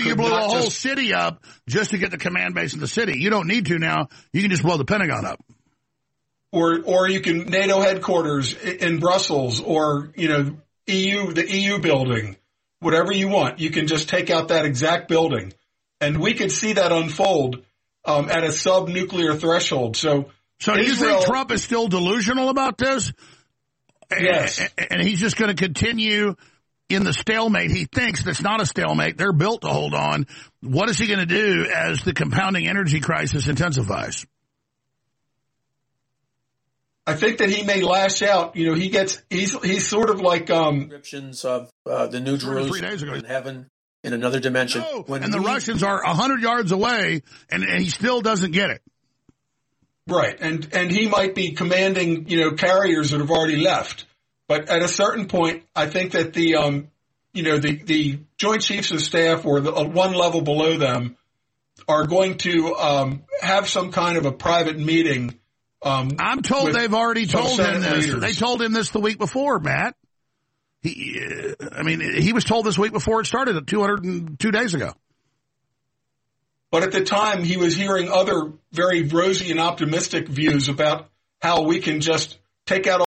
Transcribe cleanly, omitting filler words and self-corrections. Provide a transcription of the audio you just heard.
you blew a whole city up just to get the command base in the city. You don't need to now. You can just blow the Pentagon up. Or you can NATO headquarters in Brussels, or the EU building, whatever you want. You can just take out that exact building, and we could see that unfold at a sub-nuclear threshold. So do you think Trump is still delusional about this? Yes, and he's just going to continue in the stalemate. He thinks that's not a stalemate. They're built to hold on. What is he going to do as the compounding energy crisis intensifies? I think that he may lash out. He's sort of like descriptions of the New Jerusalem 3 days ago in heaven in another dimension. The Russians are 100 yards away, and he still doesn't get it. Right, and he might be commanding carriers that have already left. But at a certain point, I think that the Joint Chiefs of Staff or one level below them are going to have some kind of a private meeting. I'm told they've already told him this. Leaders. They told him this the week before, Matt. He was told this week before it started 202 days ago. But at the time, he was hearing other very rosy and optimistic views about how we can just take out